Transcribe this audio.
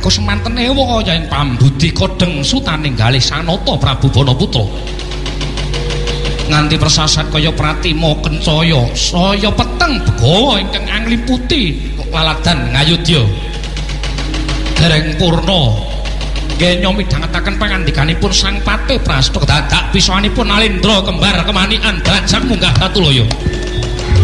Praga semanten ewa yen pambudi kodeng sutaning galih Sanata Prabu Banaputra. Nganti persasat kaya pratima kencaya saya peteng begawa ingkang angliputi laladan ngayudya. Dereng purna nggih nyomidhangetaken pangandikanipun Sang Patih Prasta dadak bisanipun Nalendra kembar kemanikan brajang munggah Katulaya.